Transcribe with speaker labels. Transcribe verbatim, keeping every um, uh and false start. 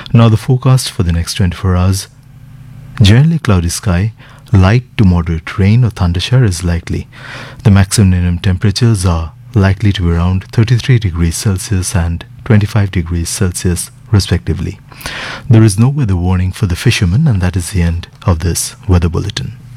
Speaker 1: Now the forecast for the next twenty-four hours. Generally cloudy sky, light to moderate rain or thunder shower is likely. The maximum minimum temperatures are likely to be around thirty-three degrees Celsius and twenty-five degrees Celsius respectively. There is no weather warning for the fishermen, and that is the end of this weather bulletin.